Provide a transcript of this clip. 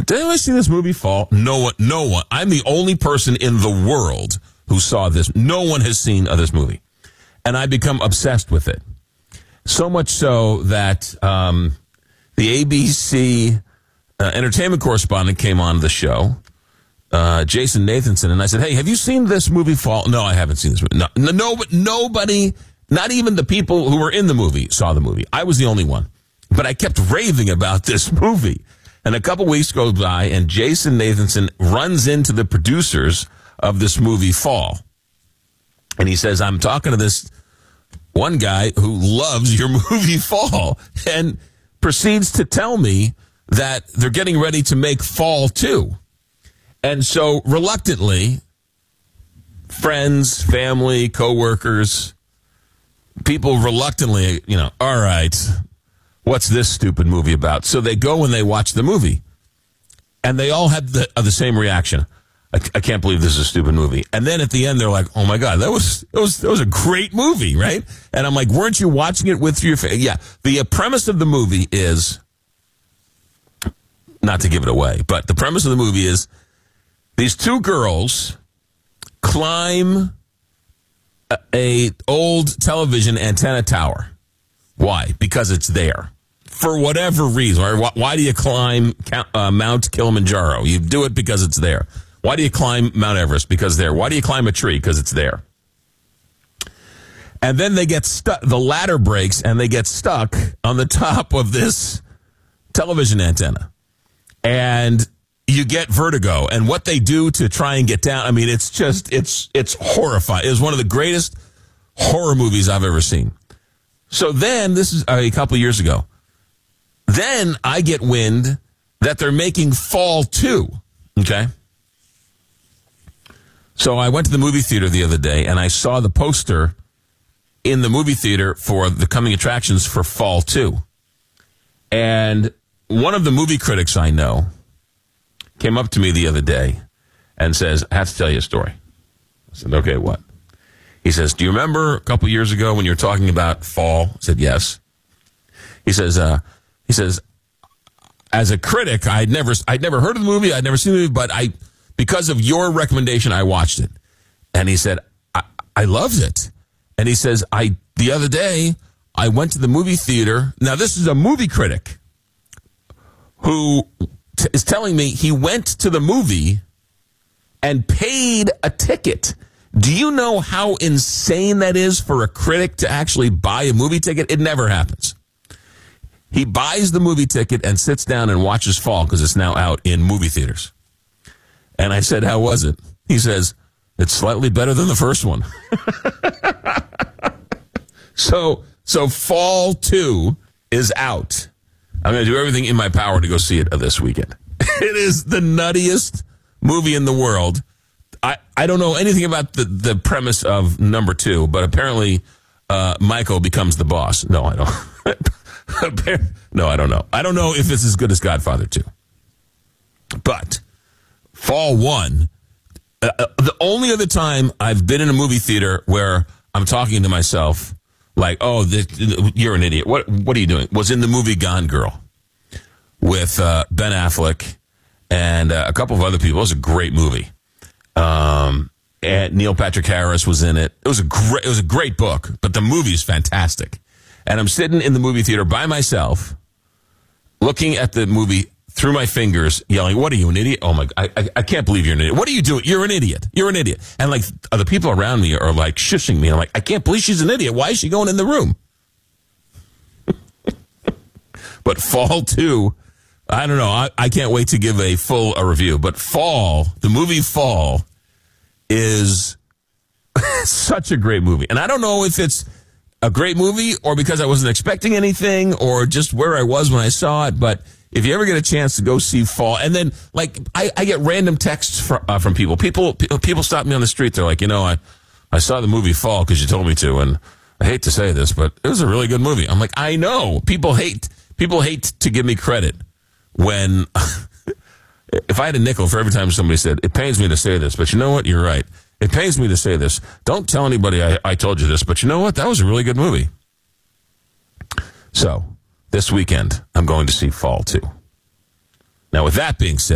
Did anyone see this movie, Fall? No one. No one. I'm the only person in the world who saw this. No one has seen this movie. And I become obsessed with it. So much so that the ABC entertainment correspondent came on the show, Jason Nathanson, and I said, hey, have you seen this movie, Fall? No, I haven't seen this movie. No, but nobody, not even the people who were in the movie, saw the movie. I was the only one. But I kept raving about this movie. And a couple weeks go by, and Jason Nathanson runs into the producers of this movie, Fall. And he says, I'm talking to this one guy who loves your movie, Fall, and proceeds to tell me that they're getting ready to make Fall 2. And so, reluctantly, friends, family, coworkers, people reluctantly, all right, what's this stupid movie about? So they go and they watch the movie. And they all had the same reaction. I can't believe this is a stupid movie. And then at the end, they're like, oh, my God, that was a great movie, right? And I'm like, weren't you watching it with your family? Yeah. The premise of the movie is, not to give it away, but the premise of the movie is these two girls climb a old television antenna tower. Why? Because it's there. For whatever reason. Why do you climb Mount Kilimanjaro? You do it because it's there. Why do you climb Mount Everest? Because it's there. Why do you climb a tree? Because it's there. And then they get stuck. The ladder breaks and they get stuck on the top of this television antenna. And you get vertigo. And what they do to try and get down, I mean, it's horrifying. It was one of the greatest horror movies I've ever seen. So then, this is a couple of years ago. Then I get wind that they're making Fall 2. Okay? So I went to the movie theater the other day, and I saw the poster in the movie theater for the coming attractions for Fall 2. And one of the movie critics I know came up to me the other day and says, I have to tell you a story. I said, okay, what? He says, do you remember a couple years ago when you were talking about Fall? I said, yes. He says, as a critic, I'd never heard of the movie, I'd never seen the movie, but because of your recommendation, I watched it. And he said, I loved it. And he says, the other day, I went to the movie theater. Now, this is a movie critic who is telling me he went to the movie and paid a ticket. Do you know how insane that is for a critic to actually buy a movie ticket? It never happens. He buys the movie ticket and sits down and watches Fall because it's now out in movie theaters. And I said, how was it? He says, it's slightly better than the first one. So Fall 2 is out. I'm going to do everything in my power to go see it this weekend. It is the nuttiest movie in the world. I don't know anything about the premise of number 2, but apparently Michael becomes the boss. No, I don't. No, I don't know. I don't know if it's as good as Godfather 2. But Fall 1, the only other time I've been in a movie theater where I'm talking to myself like, oh, you're an idiot. What are you doing? Was in the movie Gone Girl with Ben Affleck and a couple of other people. It was a great movie. And Neil Patrick Harris was in it. It was a great book, but the movie's fantastic. And I'm sitting in the movie theater by myself, looking at the movie through my fingers, yelling, what are you, an idiot? Oh, my, I can't believe you're an idiot. What are you doing? You're an idiot. You're an idiot. And, like, the people around me are, like, shushing me. I'm like, I can't believe she's an idiot. Why is she going in the room? But Fall 2, I don't know. I can't wait to give a full review. But Fall, the movie Fall, is such a great movie. And I don't know if it's a great movie or because I wasn't expecting anything or just where I was when I saw it. But if you ever get a chance to go see Fall, and then, like, I get random texts from people. People stop me on the street. They're like, I saw the movie Fall because you told me to, and I hate to say this, but it was a really good movie. I'm like, I know. People hate to give me credit when, if I had a nickel for every time somebody said, it pains me to say this, but you know what? You're right. It pains me to say this. Don't tell anybody I told you this, but you know what? That was a really good movie. So, this weekend, I'm going to see Fall 2. Now, with that being said,